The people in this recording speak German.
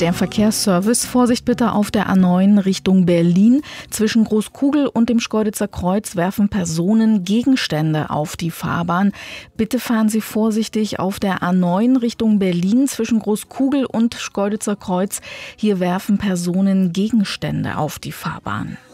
Der Verkehrsservice: Vorsicht bitte auf der A9 Richtung Berlin. Zwischen Großkugel und dem Schkeuditzer Kreuz werfen Personen Gegenstände auf die Fahrbahn. Bitte fahren Sie vorsichtig auf der A9 Richtung Berlin zwischen Großkugel und Schkeuditzer Kreuz. Hier werfen Personen Gegenstände auf die Fahrbahn.